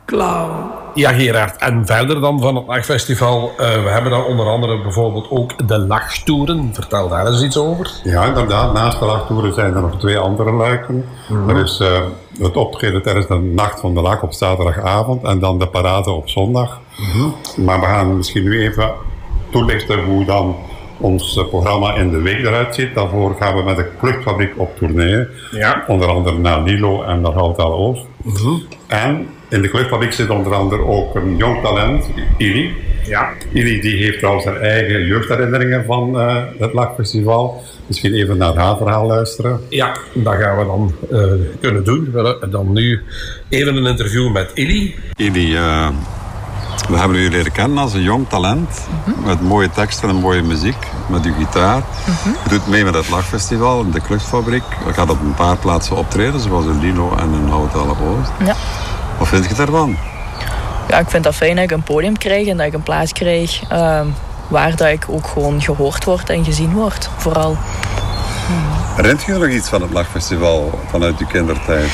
Clown. Ja, Gerard. En verder dan van het Lachfestival. We hebben dan onder andere bijvoorbeeld ook de Lachtoeren. Vertel daar eens iets over. Ja, inderdaad. Naast de Lachtoeren zijn er nog 2 andere luiken. Er is het optreden tijdens de Nacht van de Lach op zaterdagavond. En dan de parade op zondag. Maar we gaan misschien nu even toelichten hoe dan ons programma in de week eruit ziet. Daarvoor gaan we met de Kluchtfabriek op tournee. Ja. Onder andere naar Nilo en naar Houthal Oost. En in de Kluchtfabriek zit onder andere ook een jong talent, Ili. Ja. Ili die heeft trouwens haar eigen jeugdherinneringen van het Lachfestival. Misschien even naar haar verhaal luisteren. Ja, dat gaan we dan kunnen doen. We hebben dan nu even een interview met Ili. Ili, we hebben u leren kennen als een jong talent. Met mooie teksten en mooie muziek. Met uw gitaar. Je doet mee met het Lachfestival in de Kluchtfabriek. Je gaat op een paar plaatsen optreden, zoals in Lino en in Houthal Oost. Ja. Wat vind je daarvan? Ja, ik vind dat fijn dat ik een podium krijg en dat ik een plaats krijg waar dat ik ook gewoon gehoord word en gezien word, vooral. Herinnert je nog iets van het Lachfestival vanuit je kindertijd?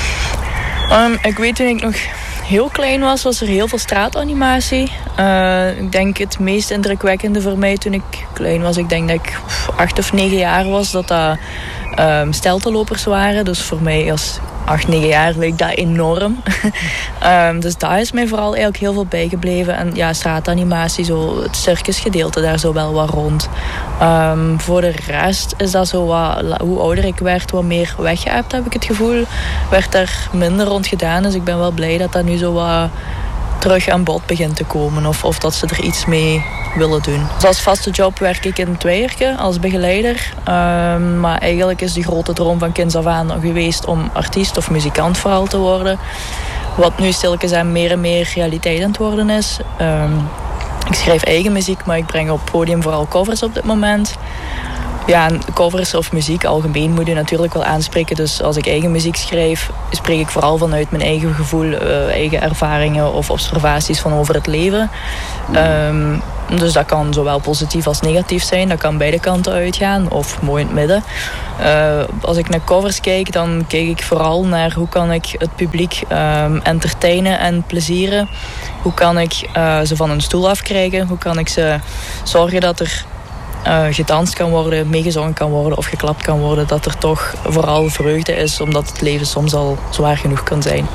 Ik weet toen ik nog heel klein was er heel veel straatanimatie. Ik denk het meest indrukwekkende voor mij toen ik klein was, ik denk dat ik 8 of 9 jaar was, dat steltenlopers waren. Dus voor mij als 8, 9 jaar leek dat enorm. Dus daar is mij vooral eigenlijk heel veel bijgebleven. En ja, straatanimatie, zo het circusgedeelte daar zo wel wat rond. Voor de rest is dat zo wat, hoe ouder ik werd, wat meer weggeëpt, heb ik het gevoel. Werd er minder rond gedaan. Dus ik ben wel blij dat dat nu zo wat terug aan bod begint te komen. Of dat ze er iets mee willen doen. Dus als vaste job werk ik in het Weierke als begeleider. Maar eigenlijk is de grote droom van kinds af aan geweest om artiest of muzikant vooral te worden. Wat nu stilletjes aan meer en meer realiteit aan het worden is. Ik schrijf eigen muziek, maar ik breng op het podium vooral covers op dit moment. Ja, en covers of muziek algemeen moet je natuurlijk wel aanspreken. Dus als ik eigen muziek schrijf, spreek ik vooral vanuit mijn eigen gevoel, eigen ervaringen of observaties van over het leven. Dus dat kan zowel positief als negatief zijn. Dat kan beide kanten uitgaan of mooi in het midden. Als ik naar covers kijk, dan kijk ik vooral naar hoe kan ik het publiek entertainen en plezieren. Hoe kan ik ze van hun stoel afkrijgen? Hoe kan ik ze zorgen dat er gedanst kan worden, meegezongen kan worden of geklapt kan worden. Dat er toch vooral vreugde is, omdat het leven soms al zwaar genoeg kan zijn.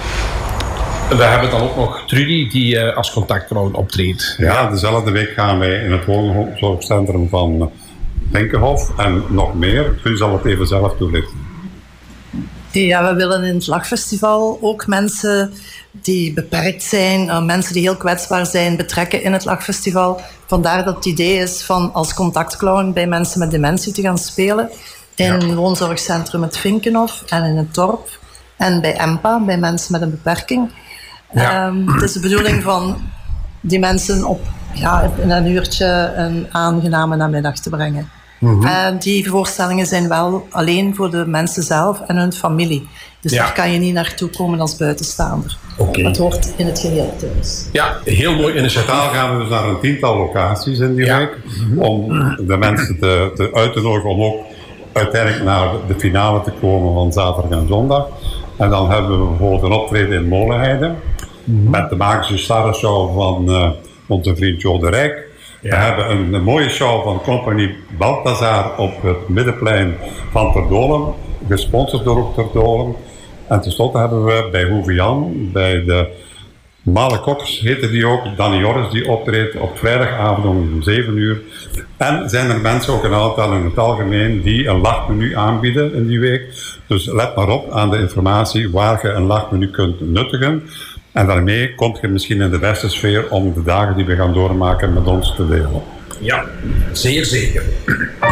We hebben dan ook nog Trudy die als contactclown optreedt. Ja, dezelfde week gaan wij in het woonzorgcentrum van Vinkenhof en nog meer. Trudy zal het even zelf toelichten. Ja, we willen in het Lachfestival ook mensen die beperkt zijn, mensen die heel kwetsbaar zijn, betrekken in het Lachfestival. Vandaar dat het idee is van als contactclown bij mensen met dementie te gaan spelen. In het woonzorgcentrum het Vinkenhof en in het dorp. En bij EMPA, bij mensen met een beperking. Ja. Het is de bedoeling van die mensen in een uurtje een aangename namiddag te brengen. Die voorstellingen zijn wel alleen voor de mensen zelf en hun familie. Dus daar kan je niet naartoe komen als buitenstaander. Het hoort in het geheel thuis. Ja, heel mooi initiatief. Totaal gaan we dus naar een 10-tal locaties in die week. Om de mensen uit te nodigen om ook uiteindelijk naar de finale te komen van zaterdag en zondag. En dan hebben we bijvoorbeeld een optreden in Molenheide. Met de magische starrenshow van onze vriend Jo de Rijk. We hebben een mooie show van Compagnie Balthazar op het middenplein van Terdolen, gesponsord door Terdolen. En tenslotte hebben we bij Hoeve Jan, bij de Male Koks heette die ook, Danny Joris die optreedt op vrijdagavond om 7 uur. En zijn er mensen, ook een aantal in het algemeen, die een lachmenu aanbieden in die week. Dus let maar op aan de informatie waar je een lachmenu kunt nuttigen. En daarmee kom je misschien in de beste sfeer om de dagen die we gaan doormaken met ons te delen. Ja, zeer zeker.